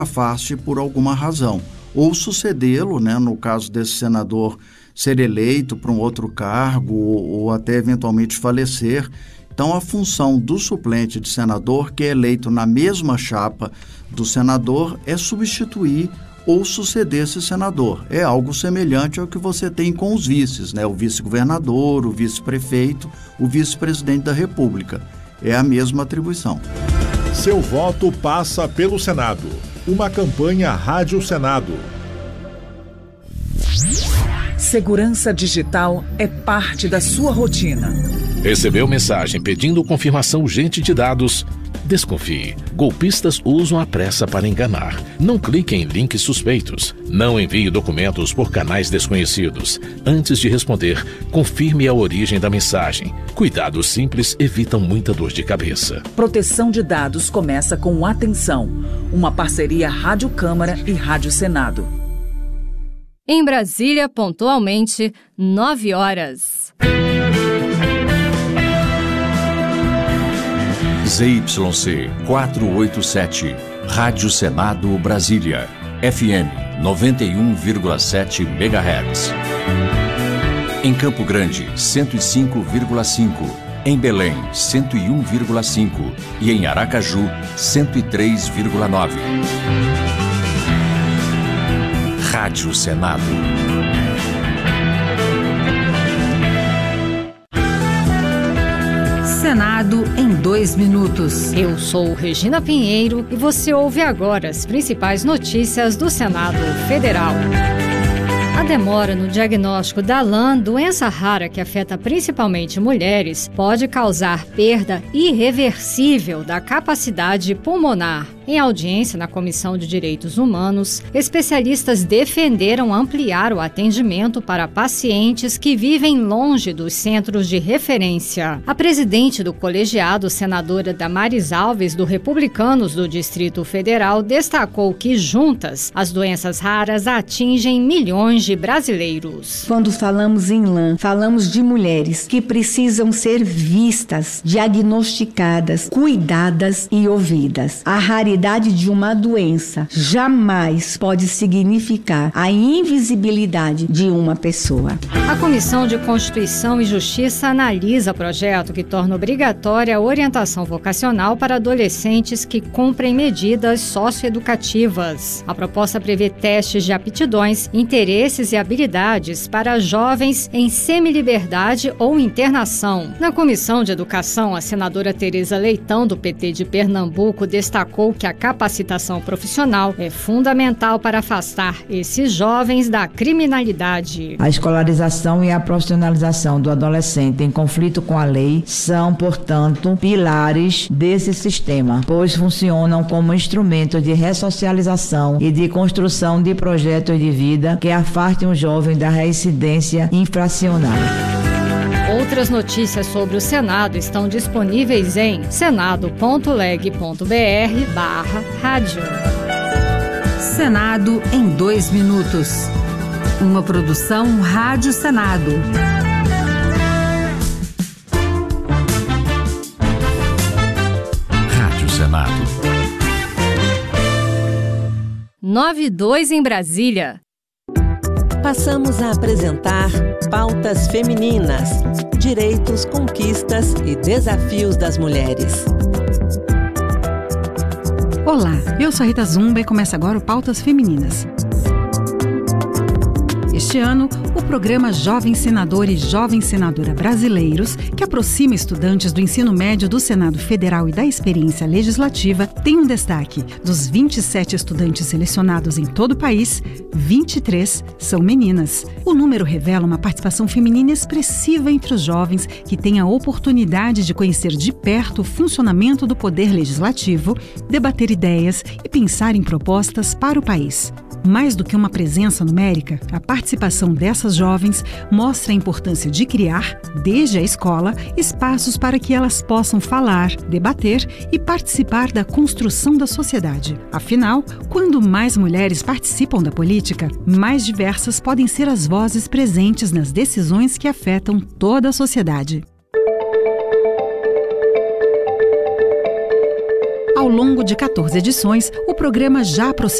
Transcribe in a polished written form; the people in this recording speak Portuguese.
afaste por alguma razão, ou sucedê-lo, né, no caso desse senador ser eleito para um outro cargo ou até eventualmente falecer. Então, a função do suplente de senador, que é eleito na mesma chapa do senador, é substituir ou suceder esse senador. É algo semelhante ao que você tem com os vices, né? O vice-governador, o vice-prefeito, o vice-presidente da República. É a mesma atribuição. Seu voto passa pelo Senado. Uma campanha Rádio Senado. Segurança digital é parte da sua rotina. Recebeu mensagem pedindo confirmação urgente de dados? Desconfie. Golpistas usam a pressa para enganar. Não clique em links suspeitos. Não envie documentos por canais desconhecidos. Antes de responder, confirme a origem da mensagem. Cuidados simples evitam muita dor de cabeça. Proteção de dados começa com Atenção, uma parceria Rádio Câmara e Rádio Senado. Em Brasília, pontualmente, 9 horas. ZYC 487, Rádio Senado Brasília, FM 91,7 MHz. Em Campo Grande, 105,5. Em Belém, 101,5. E em Aracaju, 103,9. Rádio Senado. Senado em 2 minutos. Eu sou Regina Pinheiro e você ouve agora as principais notícias do Senado Federal. A demora no diagnóstico da LAN, doença rara que afeta principalmente mulheres, pode causar perda irreversível da capacidade pulmonar. Em audiência na Comissão de Direitos Humanos, especialistas defenderam ampliar o atendimento para pacientes que vivem longe dos centros de referência. A presidente do colegiado, senadora Damares Alves, do Republicanos do Distrito Federal, destacou que, juntas, as doenças raras atingem milhões de brasileiros. Quando falamos em LAN, falamos de mulheres que precisam ser vistas, diagnosticadas, cuidadas e ouvidas. A raridade de uma doença jamais pode significar a invisibilidade de uma pessoa. A Comissão de Constituição e Justiça analisa projeto que torna obrigatória a orientação vocacional para adolescentes que cumprem medidas socioeducativas. A proposta prevê testes de aptidões, interesses e habilidades para jovens em semiliberdade ou internação. Na Comissão de Educação, a senadora Tereza Leitão, do PT de Pernambuco, destacou que a capacitação profissional é fundamental para afastar esses jovens da criminalidade. A escolarização e a profissionalização do adolescente em conflito com a lei são, portanto, pilares desse sistema, pois funcionam como instrumento de ressocialização e de construção de projetos de vida que afastem o jovem da reincidência infracional. Outras notícias sobre o Senado estão disponíveis em senado.leg.br/rádio. Senado em 2 minutos. Uma produção Rádio Senado. Rádio Senado. 9:02 em Brasília. Passamos a apresentar Pautas Femininas, Direitos, Conquistas e Desafios das Mulheres. Olá, eu sou a Rita Zumba e começa agora o Pautas Femininas. Este ano, o programa Jovem Senador e Jovem Senadora Brasileiros, que aproxima estudantes do ensino médio do Senado Federal e da experiência legislativa, tem um destaque. Dos 27 estudantes selecionados em todo o país, 23 são meninas. O número revela uma participação feminina expressiva entre os jovens que têm a oportunidade de conhecer de perto o funcionamento do poder legislativo, debater ideias e pensar em propostas para o país. Mais do que uma presença numérica, a participação dessas jovens mostra a importância de criar, desde a escola, espaços para que elas possam falar, debater e participar da construção da sociedade. Afinal, quando mais mulheres participam da política, mais diversas podem ser as vozes presentes nas decisões que afetam toda a sociedade. Ao longo de 14 edições, o programa já aproximou